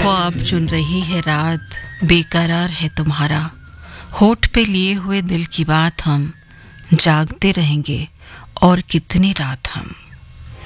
ख्वाब चुन रही है रात, बेकरार है तुम्हारा। होठ पे लिए हुए दिल की बात हम जागते रहेंगे और कितनी रात हम।